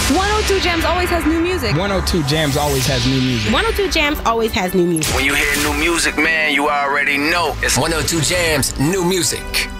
102 Jams always has new music. 102 Jams always has new music. 102 Jams always has new music. When you hear new music, man, you already know it's 102 Jams, new music.